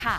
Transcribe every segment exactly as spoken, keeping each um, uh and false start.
ค่ะ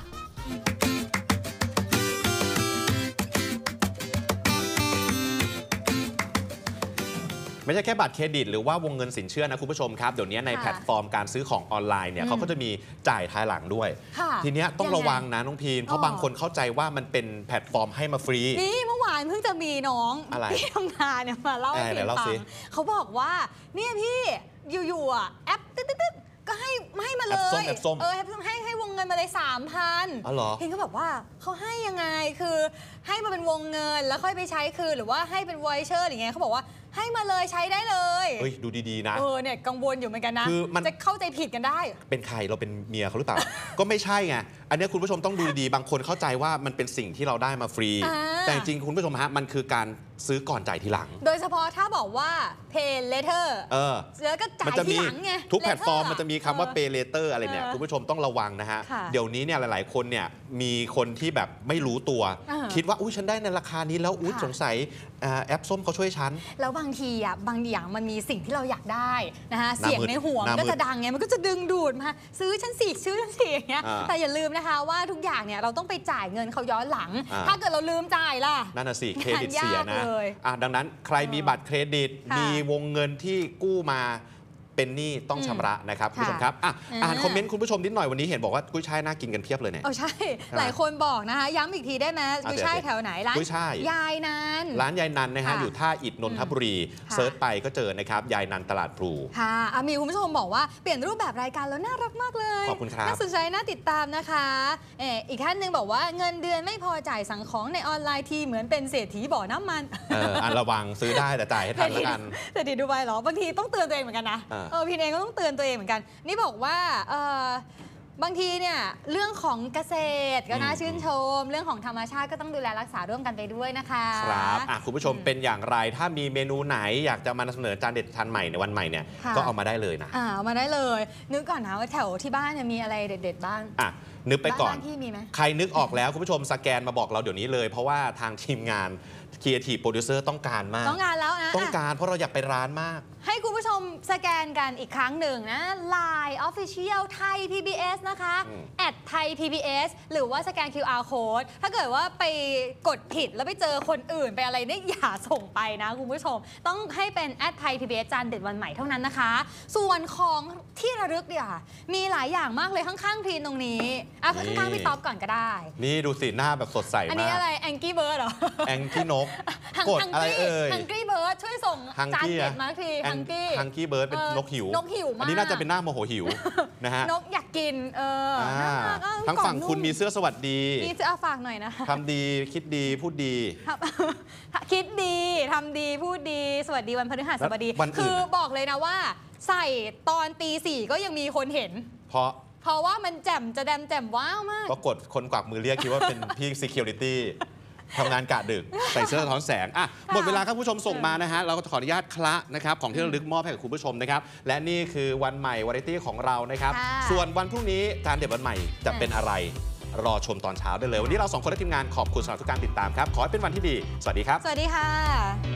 ไม่ใช่แค่บัตรเครดิตหรือว่าวงเงินสินเชื่อนะคุณผู้ชมครับเดี๋ยวนี้ในแพลตฟอร์มการซื้อของออนไลน์เนี่ยเขาก็จะมีจ่ายภายหลังด้วยทีเนี้ยต้องระวังนะน้องพีนเพราะบางคนเข้าใจว่ามันเป็นแพลตฟอร์มให้มาฟรีนี่เมื่อวานเพิ่งจะมีน้องที่ทำงานเนี่ยมาเล่าให้พี่ฟังเขาบอกว่าเนี่ยพี่อยู่ๆอ่ะแอปตึ๊ดๆก็ให้ให้มาเลยเออให้ให้วงเงินมาเลยสามพันเห็นเขาบอกว่าเขาให้ยังไงคือให้มาเป็นวงเงินแล้วค่อยไปใช้คืนหรือว่าให้เป็นไวเชอร์อย่างเงี้ยเขาบอกว่าให้มาเลยใช้ได้เลยเฮ้ยดูดีๆนะเออเนี่ยกังวลอยู่เหมือนกันนะคือมันจะเข้าใจผิดกันได้เป็นใครเราเป็นเมียเขาหรือเปล่า ก็ไม่ใช่ไงอันนี้คุณผู้ชมต้องดูดีๆบางคนเข้าใจว่ามันเป็นสิ่งที่เราได้มาฟรีแต่จริงคุณผู้ชมฮะมันคือการซื้อก่อนจ่ายทีหลังโดยเฉพาะถ้าบอกว่า pay later เออแล้วก็จ่ายทีหลังไงทุกแพลตฟอร์มมันจะมีคำว่า pay later อะไรเนี่ยคุณผู้ชมต้องระวังนะฮะเดี๋ยวนี้เนี่ยหลายๆคนเนี่ยมีคนที่แบบไม่รู้ตัวคิดว่าอุ้ยฉันได้ในราคานี้แล้วอุ้ยสงสัยแอปส้มเขาช่วยฉันแล้วบางทีอ่ะบางอย่างมันมีสิ่งที่เราอยากได้นะคะเสียงในหัวมันก็จะดังไงมันก็จะดึงดูดมาซื้อชั้นสี่ซื้อชั้นสี่อย่างเงี้ยแต่อย่าลืมนะคะว่าทุกอย่างเนี่ยเราต้องไปจ่ายเงินเขาย้อนหลังถ้าเกิดเราลืมจ่ายล่ะนั่นน่ะสิเครดิตเสียนะดังนั้นใครมีบัตรเครดิตมีวงเงินที่กู้มาเป็นหนี้ต้องชำระนะครับคุณผู้ชมครับอ่านคอมเมนต์คุณผู้ชมนิดหน่อยวันนี้เห็นบอกว่ากุ้ยช่ายน่ากินกันเพียบเลยเนี่ยโอ้ใช่หลายคนบอกนะคะย้ำอีกทีได้ไหมกุ้ยช่ายแถวไหนร้านยายนันร้านยายนันนะฮะอยู่ท่าอิฐนนทบุรีเซิร์ชไปก็เจอนะครับยายนันตลาดพลูค่ะมีคุณผู้ชมบอกว่าเปลี่ยนรูปแบบรายการแล้วน่ารักมากเลยขอบคุณครับน่าสนใจน่าติดตามนะคะอีกท่านหนึ่งบอกว่าเงินเดือนไม่พอจ่ายสั่งของในออนไลน์ทีเหมือนเป็นเศรษฐีบ่อน้ำมันเออระวังซื้อได้แต่จ่ายให้ทันแล้วกันเศรษฐีดูไบเหรอบางทีต้องเตือนตัวเองเหมือนกันนะเออพี่เองก็ต้องเตือนตัวเองเหมือนกันนี่บอกว่าบางทีเนี่ยเรื่องของเกษตรก็น่าชื่นชมเรื่องของธรรมชาติก็ต้องดูแลรักษาร่วมกันไปด้วยนะคะครับคุณผู้ชมเป็นอย่างไรถ้ามีเมนูไหนอยากจะมานำเสนอจานเด็ดจานใหม่ในวันใหม่เนี่ยก็เอามาได้เลยนะเอามาได้เลยนึกก่อนนะว่าแถวที่บ้านมีอะไรเด็ดๆบ้างอ่ะนึกไปก่อนที่มีไหมใครนึกออกแล้วคุณผู้ชมสแกนมาบอกเราเดี๋ยวนี้เลยเพราะว่าทางทีมงานCreative Producer ต้องการมากต้องการแล้วนะต้องการเพราะเราอยากไปร้านมากให้คุณผู้ชมสแกนกันอีกครั้งหนึ่งนะ ไลน์ Official ไทย พี บี เอส นะคะแอดไทย พี บี เอส หรือว่าสแกน คิว อาร์ Code ถ้าเกิดว่าไปกดผิดแล้วไปเจอคนอื่นไปอะไรเนี่ยอย่าส่งไปนะคุณผู้ชมต้องให้เป็นแอดไทย พี บี เอส จานเด็ดวันใหม่เท่านั้นนะคะส่วนของที่ระลึกเนี่ยมีหลายอย่างมากเลยข้างๆพีนตรงนี้อ่ะข้างๆพี่ต๊อบก่อนก็ได้นี่ดูสิหน้าแบบสดใสมากอันนี้อะไรแองกี้เบิร์ดเหรอแองกี้นกกดอะไรเอ่ยฮังกี้เบิร์ดช่วยส่งจานเด็ดมาทีฮังกี้ฮังกี้เบิร์ดเป็นนกหิวนกหิวมากอันนี้น่าจะเป็นหน้าโมโหหิวนะฮะนกอยากกินเออทั้งฝั่งคุณมีเสื้อสวัสดีนี่จะเอาฝากหน่อยนะทำดีคิดดีพูดดีคิดดีทำดีพูดดีสวัสดีวันพฤหัสบดีคือบอกเลยนะว่าใส่ตอนตีสี่ก็ยังมีคนเห็นเพราะเพราะว่ามันแจ่มจะแดมแจ่มว้าวมากก็กดคนกวักมือเรียกคิดว่าเป็นพี่ Security ทำงานกะดึกใส่เสื้อสะท้อนแสงอ่ะหมดเวลาครับผู้ชมส่งมานะฮะเราก็ขออนุญาตคละนะครับของที่ระลึกมอบให้กับคุณผู้ชมนะครับและนี่คือวันใหม่วาไรตี้ของเรานะครับส่วนวันพรุ่งนี้จานเด็ดวันใหม่จะเป็นอะไรรอชมตอนเช้าได้เลยวันนี้เราสองคนและทีมงานขอบคุณสำหรับทุกการติดตามครับขอให้เป็นวันที่ดีสวัสดีครับสวัสดีค่ะ